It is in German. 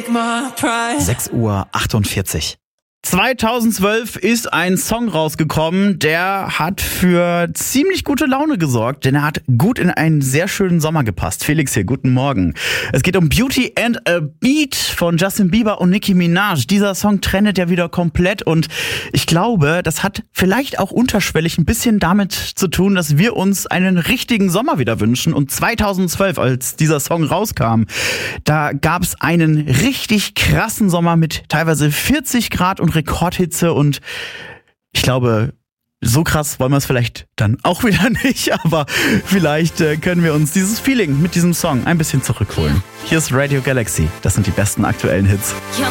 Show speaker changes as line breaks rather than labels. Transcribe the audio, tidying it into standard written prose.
6:48 Uhr. 2012 ist ein Song rausgekommen, der hat für ziemlich gute Laune gesorgt, denn er hat gut in einen sehr schönen Sommer gepasst. Felix hier, guten Morgen. Es geht um Beauty and a Beat von Justin Bieber und Nicki Minaj. Dieser Song trendet ja wieder komplett und ich glaube, das hat vielleicht auch unterschwellig ein bisschen damit zu tun, dass wir uns einen richtigen Sommer wieder wünschen. Und 2012, als dieser Song rauskam, da gab es einen richtig krassen Sommer mit teilweise 40 Grad und Rekordhitze und ich glaube, so krass wollen wir es vielleicht dann auch wieder nicht, aber vielleicht können wir uns dieses Feeling mit diesem Song ein bisschen zurückholen. Hier ist Radio Galaxy, das sind die besten aktuellen Hits.